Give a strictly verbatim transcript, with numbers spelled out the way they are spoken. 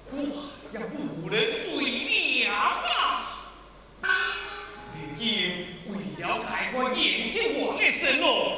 我也无能为了啊！如今为了解我眼前我的生路，